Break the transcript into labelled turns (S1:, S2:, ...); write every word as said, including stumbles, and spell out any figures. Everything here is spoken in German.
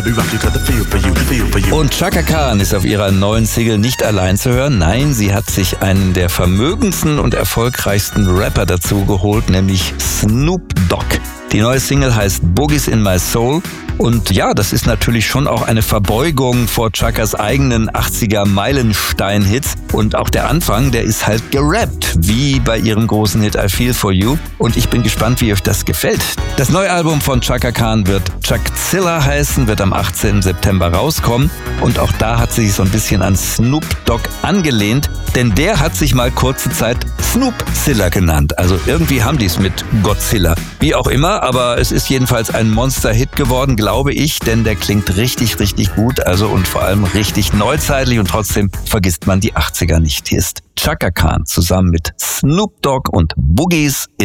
S1: Und Chaka Khan ist auf ihrer neuen Single nicht allein zu hören. Nein, sie hat sich einen der vermögendsten und erfolgreichsten Rapper dazu geholt, nämlich Snoop Dogg. Die neue Single heißt Boogies in My Soul. Und ja, das ist natürlich schon auch eine Verbeugung vor Chakas eigenen achtziger Meilenstein-Hits. Und auch der Anfang, der ist halt gerappt, wie bei ihrem großen Hit I Feel For You. Und ich bin gespannt, wie euch das gefällt. Das neue Album von Chaka Khan wird Chuckzilla heißen, wird am achtzehnten September rauskommen. Und auch da hat sie sich so ein bisschen an Snoop Dogg angelehnt, denn der hat sich mal kurze Zeit Snoopzilla genannt. Also irgendwie haben die es mit Godzilla. Wie auch immer, aber es ist jedenfalls ein Monster-Hit geworden, glaube ich, denn der klingt richtig, richtig gut, also und vor allem richtig neuzeitlich und trotzdem vergisst man die achtziger nicht. Hier ist Chaka Khan zusammen mit Snoop Dogg und Boogies